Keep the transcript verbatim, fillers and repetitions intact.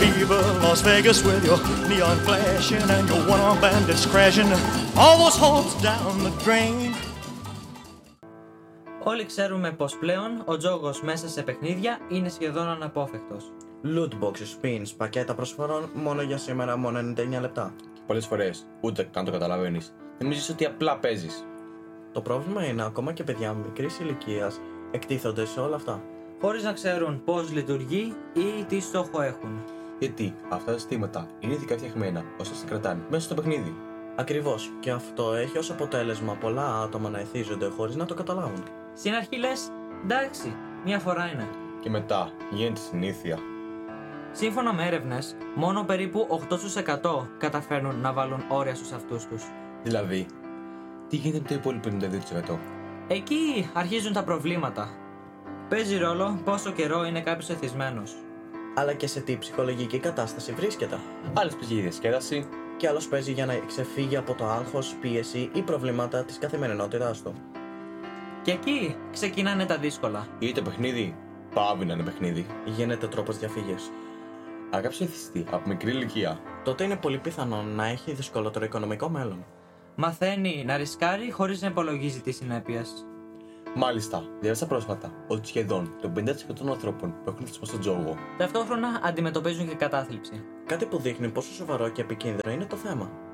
fever, Las Vegas with your neon flashing and your one-armed bandits crashing, all those hopes down the drain. Όλοι ξέρουμε πως πλέον ο τζόγος μέσα σε παιχνίδια είναι σχεδόν αναπόφευκτος. Loot boxes, spins, πακέτα προσφορών μόνο για σήμερα, μόνο ενενήντα εννέα λεπτά. Και πολλές φορές, ούτε καν το καταλαβαίνεις. Νομίζεις ότι απλά παίζεις. Το πρόβλημα είναι ακόμα και παιδιά μικρής ηλικίας εκτίθονται σε όλα αυτά. Χωρίς να ξέρουν πώς λειτουργεί ή τι στόχο έχουν. Γιατί αυτά τα συστήματα είναι ειδικά φτιαγμένα ώστε σε κρατάνε μέσα στο παιχνίδι. Ακριβώς, και αυτό έχει ως αποτέλεσμα πολλά άτομα να εθίζονται χωρίς να το καταλάβουν. Στην αρχή λες, εντάξει, μια φορά είναι. Και μετά γίνεται συνήθεια. Σύμφωνα με έρευνες, μόνο περίπου οκτώ τοις εκατό καταφέρνουν να βάλουν όρια στους αυτούς τους. Δηλαδή, τι γίνεται με το υπόλοιπο ενενήντα δύο τοις εκατό. Εκεί αρχίζουν τα προβλήματα. Παίζει ρόλο πόσο καιρό είναι κάποιος εθισμένος. Αλλά και σε τι ψυχολογική κατάσταση βρίσκεται. Άλλος παίζει για διασκέδαση. Και άλλος παίζει για να ξεφύγει από το άγχος, πίεση ή προβλήματα της καθημερινότητάς του. Και εκεί ξεκινάνε τα δύσκολα. Ή το παιχνίδι πάβει να είναι παιχνίδι. Γίνεται τρόπος διαφύγης. Αν κάποιος εθιστεί από μικρή ηλικία, τότε είναι πολύ πιθανό να έχει δυσκολότερο οικονομικό μέλλον. Μαθαίνει να ρισκάρει χωρίς να υπολογίζει τις συνέπειες. μάλιστα, διάβασα πρόσφατα ότι σχεδόν το πενήντα τοις εκατό των ανθρώπων που έχουν θυσμό στον τζόγο Ταυτόχρονα αντιμετωπίζουν και κατάθλιψη. Κάτι που δείχνει πόσο σοβαρό και επικίνδυνο είναι το θέμα.